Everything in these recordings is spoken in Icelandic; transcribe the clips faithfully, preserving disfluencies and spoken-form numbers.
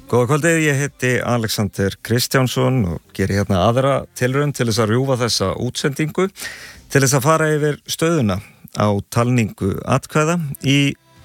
Góða kvöldið, ég heiti Alexander Kristjánsson og geri hérna aðra tilraun til þess að rjúfa þessa útsendingu til þess að fara yfir stöðuna á talningu atkvæða í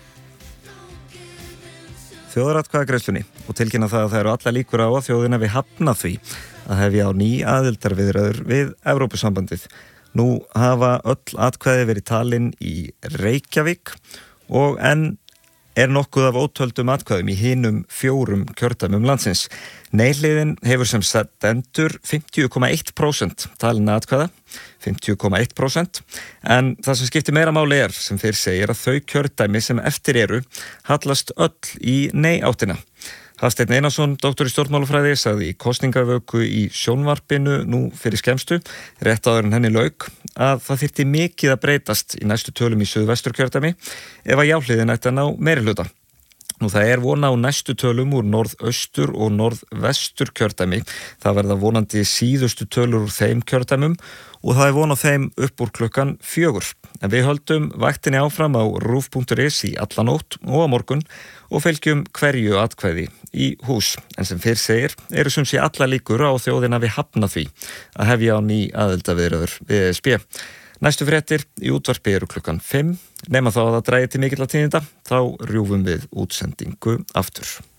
þjóðaratkvæðagreiðslunni og tilkynna það að það eru alla líkur á að þjóðina við hafna því að hefja á ný aðildarviðræður við Evrópusambandið. Nú hafa öll atkvæði verið talin í Reykjavík og enn er nokkuð af ótöldum atkvæðum í hinum fjórum kjördæmum landsins. Nei-hliðin hefur sem stendur fimmtíu komma eitt prósent talina atkvæða, fimmtíu komma eitt prósent, en það sem skiptir meira máli er, sem fyrr segir, að þau kjördæmi sem eftir eru hallast öll í nei-áttina. Hafsteinn Einarsson, doktor í stjórnmálafræði, sagði í kosningavöku í sjónvarpinu nú fyrir skemmstu, rétt áður en henni lauk, að það þyrfti mikið að breytast í næstu tölum í suðvesturkjördæmi ef að já-hliðin ætti að ná meirihluta. Nú það er vona á næstu tölum úr norðaustur og norðvestur kjördæmi. Það verða vonandi síðustu tölur úr þeim kjördæmum og það er von á þeim upp úr klukkan fjögur. En við höldum vaktinni áfram á rúv punktur is í alla nótt og á morgun og fylgjum hverju atkvæði í hús. En sem fyrr segir, eru sem sé alla líkur á þjóðina við hafna því að hefja á ný aðildarviðræður við E S B. Næstu fréttir í útvarpi eru klukkan fimm. Nema þá að það drægi til mikilla tíðinda, þá rjúfum við útsendingu aftur.